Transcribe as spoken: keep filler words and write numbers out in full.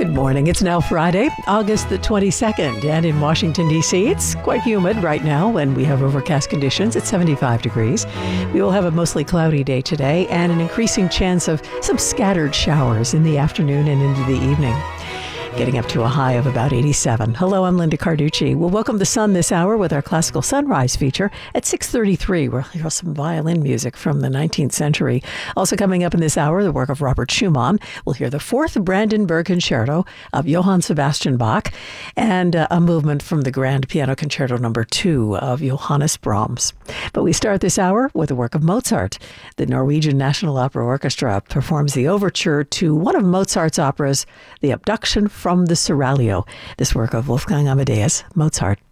Good morning. It's now Friday, August the twenty-second, and in Washington, D C, it's quite humid right now, and we have overcast conditions at seventy-five degrees. We will have a mostly cloudy day today and an increasing chance of some scattered showers in the afternoon and into the evening, getting up to a high of about eighty-seven. Hello, I'm Linda Carducci. We'll welcome the sun this hour with our Classical Sunrise feature at six thirty-three. We'll hear some violin music from the nineteenth century. Also coming up in this hour, the work of Robert Schumann. We'll hear the fourth Brandenburg Concerto of Johann Sebastian Bach and uh, a movement from the Grand Piano Concerto number two of Johannes Brahms. But we start this hour with the work of Mozart. The Norwegian National Opera Orchestra performs the overture to one of Mozart's operas, The Abduction from the Seraglio. This work of Wolfgang Amadeus Mozart.